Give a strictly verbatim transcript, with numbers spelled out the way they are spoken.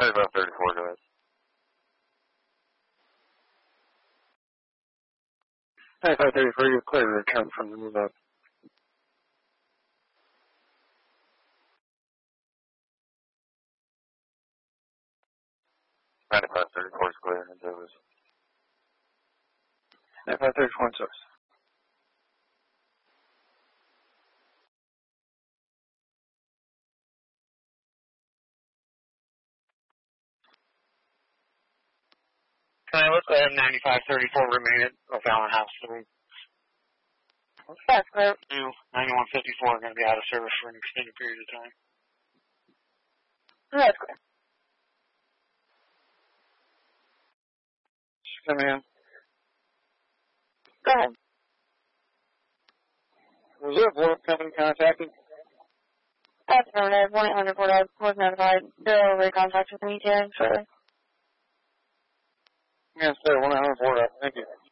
thirty-five thirty-four, go ahead. thirty-five thirty-four, you're clear to return from the move up. ninety-five thirty-four is clear, and it was ninety-five thirty-four and source. Can I look at ninety-five thirty-four remain at O'Fallon House three? That's clear. New ninety-one fifty-four are going to be out of service for an extended period of time. That's clear. Come in. Go ahead. Was there a board company contacted? That's affirmative. one eight hundred Ford was notified. They'll already contact with me, Jen, shortly. Yes, sir. one eight hundred Ford. Thank you.